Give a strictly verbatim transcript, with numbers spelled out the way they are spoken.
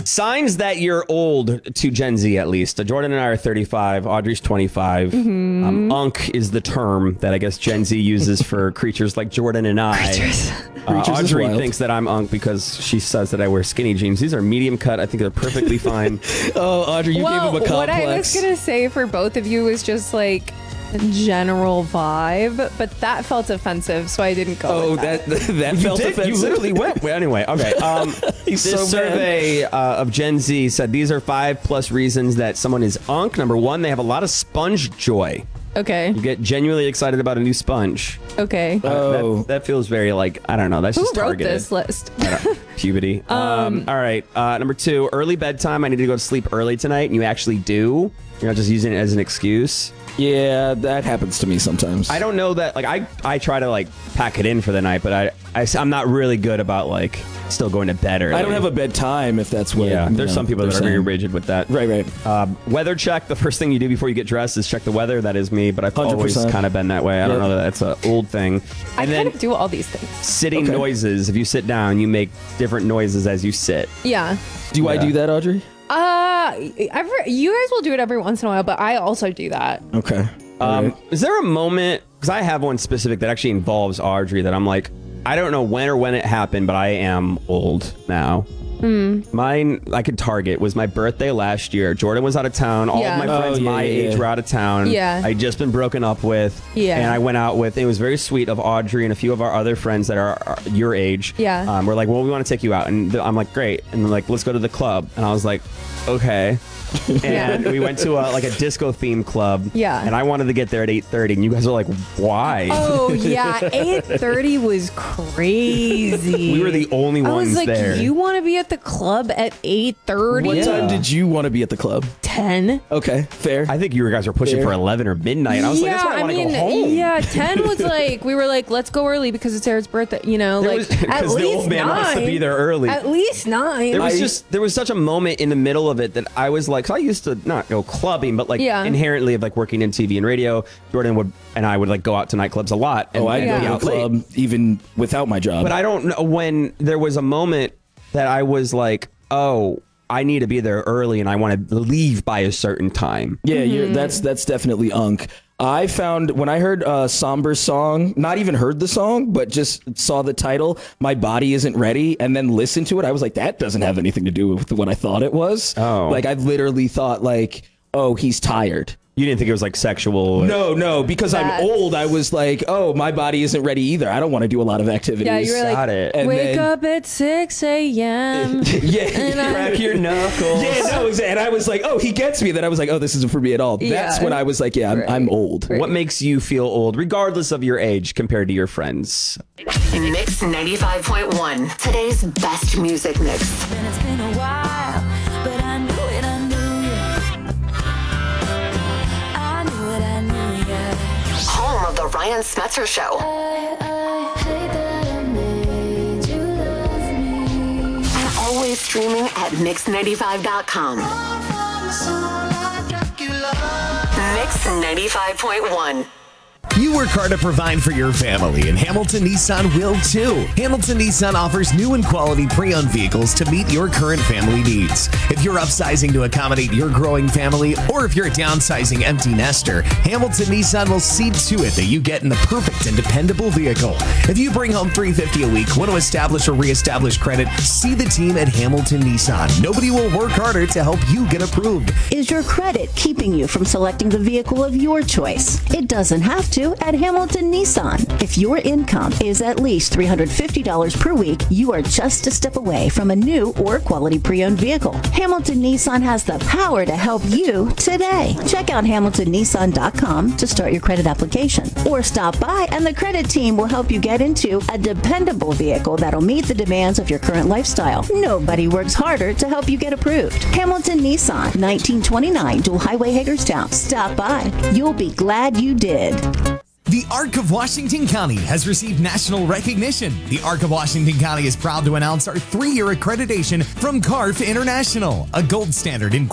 Signs that you're old to Gen Z, at least. Jordan and I are thirty-five. Audrey's twenty-five. Mm-hmm. Um, unk is the term that I guess Gen Z uses for creatures like Jordan and I. Creatures. Uh, Creatures is Audrey wild. thinks that I'm unk because she says that I wear skinny jeans. These are medium cut. I think they're perfectly fine. Oh, Audrey, you well, gave him a complex. what I was gonna say for both of you was just like a general vibe, but that felt offensive, so I didn't go. Oh, with that. that that You felt did? offensive. You literally went. Well, anyway, okay. Um, He's this so mad. survey uh, of Gen Z said these are five plus reasons that someone is unk. Number one, they have a lot of sponge joy. Okay. You get genuinely excited about a new sponge. Okay. Uh, Oh. that, that feels very like, I don't know. That's Who just wrote targeted. this list? I don't- Puberty. Um, all right. Uh, number two, early bedtime. I need to go to sleep early tonight. And you actually do. You're not just using it as an excuse. Yeah, that happens to me sometimes. I don't know that. Like, I, I try to like pack it in for the night, but I, I, I'm not really good about like still going to bed early. I don't have a bedtime if that's what. Yeah, you there's know, some people that they're are very saying. rigid with that. Right, right. Um, weather check. The first thing you do before you get dressed is check the weather. That is me, but I've one hundred always percent. kind of been that way. I don't Yep. know that that's an old thing. I And then kind of do all these things. sitting Okay. noises. If you sit down, you make different noises as you sit. Yeah. Do I Yeah. do that, Audrey? Uh, every, you guys will do it every once in a while, but I also do that. Okay. Um, Alright. Is there a moment? Because I have one specific that actually involves Audrey that I'm like, I don't know when or when it happened, but I am old now. Hmm. Mine, I could target, was my birthday last year. Jordan was out of town. All Yeah. of my Oh, friends yeah, my yeah, age yeah. were out of town. Yeah. I'd just been broken up with. Yeah. And I went out with, it was very sweet of Audrey and a few of our other friends that are, are your age. Yeah. Um, we're like, well, we want to take you out. And th- I'm like, great. And they're like, let's go to the club. And I was like, okay. And Yeah. we went to a, like a disco themed club. Yeah. And I wanted to get there at eight thirty, and you guys were like, why? Oh yeah, eight thirty was crazy. We were the only I ones was like, there. you want to be at the club at eight thirty? What time did you want to be at the club? ten? Okay, fair. I think you guys were pushing Fair. for eleven or midnight. I was like, that's why I, want to go home. yeah, ten was like we were like, let's go early because it's Eric's birthday. You know, There like was- at 'cause the least old man nine. wants to be there early. At least nine. There was I- just there was such a moment in the middle of it that I was like, 'cause I used to not go clubbing, but like Yeah. inherently of like working in T V and radio. Jordan would and I would like go out to nightclubs a lot. And, oh, I and go be to the out late. club even without my job. But I don't know when there was a moment that I was like, oh, I need to be there early and I want to leave by a certain time. Yeah, you're, that's that's definitely unk. I found when I heard a somber song, not even heard the song, but just saw the title, My Body Isn't Ready, and then listened to it, I was like, that doesn't have anything to do with what I thought it was. Oh. Like, I literally thought, like, oh, he's tired. You didn't think it was like sexual? No, no, because That's- I'm old, I was like, oh, my body isn't ready either. I don't want to do a lot of activities. yeah, you were like, Got it. And wake then- up at six a.m. Yeah. And I- Crack your knuckles. Yeah, no, exactly. And I was like, oh, he gets me. Then I was like, oh, this isn't for me at all. That's Yeah. when I was like, yeah, I'm, Right. I'm old. Right. What makes you feel old, regardless of your age, compared to your friends? Mix ninety-five point one, today's best music mix. And it's been a while, but I knew it, I knew you. I knew it, I knew you. Home of the Ryan Smetzer Show. I, I hate that I made you love me. And always streaming at mix ninety-five dot com. Mix ninety-five point one. You work hard to provide for your family, and Hamilton Nissan will too. Hamilton Nissan offers new and quality pre-owned vehicles to meet your current family needs. If you're upsizing to accommodate your growing family, or if you're a downsizing empty nester, Hamilton Nissan will see to it that you get in the perfect and dependable vehicle. If you bring home three hundred fifty dollars a week, want to establish or reestablish credit, see the team at Hamilton Nissan. Nobody will work harder to help you get approved. Is your credit keeping you from selecting the vehicle of your choice? It doesn't have to at Hamilton Nissan. If your income is at least three hundred fifty dollars per week, you are just a step away from a new or quality pre-owned vehicle. Hamilton Nissan has the power to help you today. Check out hamilton nissan dot com to start your credit application, or stop by and the credit team will help you get into a dependable vehicle that'll meet the demands of your current lifestyle. Nobody works harder to help you get approved. Hamilton Nissan, nineteen twenty-nine Dual Highway, Hagerstown. Stop by. You'll be glad you did. The Arc of Washington County has received national recognition. The Arc of Washington County is proud to announce our three-year accreditation from C A R F International, a gold standard in